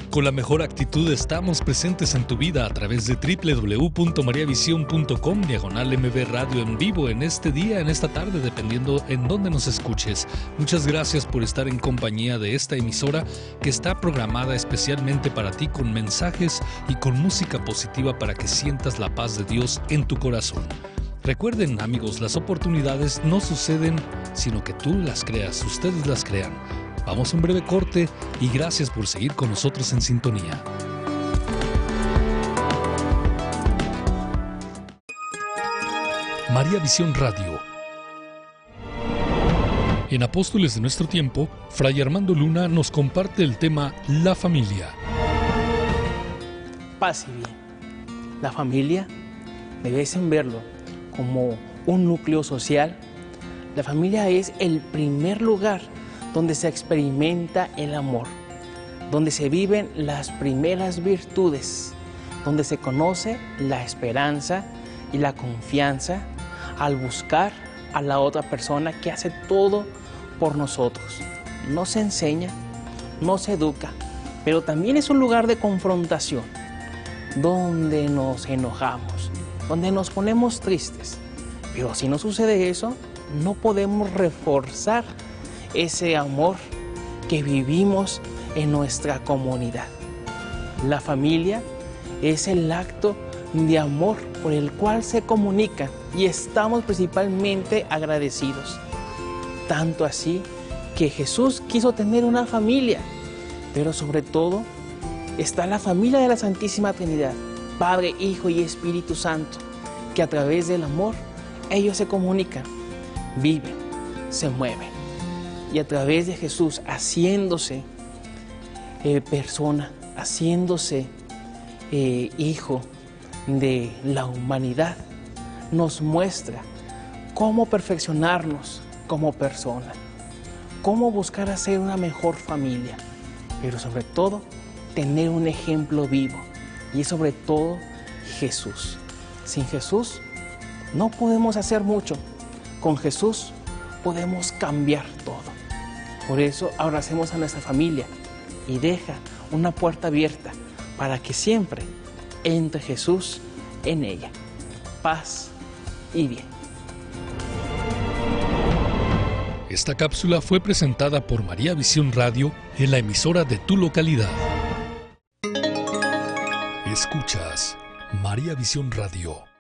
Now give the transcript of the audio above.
Con la mejor actitud estamos presentes en tu vida a través de www.mariavision.com/MB Radio en vivo en este día, en esta tarde, dependiendo en dónde nos escuches. Muchas gracias por estar en compañía de esta emisora que está programada especialmente para ti con mensajes y con música positiva para que sientas la paz de Dios en tu corazón. Recuerden, amigos, las oportunidades no suceden, sino que tú las creas, ustedes las crean. Vamos a un breve corte y gracias por seguir con nosotros en sintonía. María Visión Radio. En Apóstoles de nuestro tiempo, Fray Armando Luna nos comparte el tema La familia. Paz y bien. La familia, debes verlo como un núcleo social. La familia es el primer lugar donde se experimenta el amor, donde se viven las primeras virtudes, donde se conoce la esperanza y la confianza al buscar a la otra persona que hace todo por nosotros. No se enseña, no se educa, pero también es un lugar de confrontación, donde nos enojamos, donde nos ponemos tristes. Pero si no sucede eso, no podemos reforzar ese amor que vivimos en nuestra comunidad. La familia es el acto de amor por el cual se comunican y estamos principalmente agradecidos. Tanto así que Jesús quiso tener una familia, pero sobre todo está la familia de la Santísima Trinidad, Padre, Hijo y Espíritu Santo, que a través del amor ellos se comunican, viven, se mueven. Y a través de Jesús haciéndose persona, haciéndose hijo de la humanidad, nos muestra cómo perfeccionarnos como persona, cómo buscar hacer una mejor familia, pero sobre todo tener un ejemplo vivo, y sobre todo Jesús. Sin Jesús no podemos hacer mucho, con Jesús podemos cambiar todo. Por eso abracemos a nuestra familia y deja una puerta abierta para que siempre entre Jesús en ella. Paz y bien. Esta cápsula fue presentada por María Visión Radio en la emisora de tu localidad. Escuchas María Visión Radio.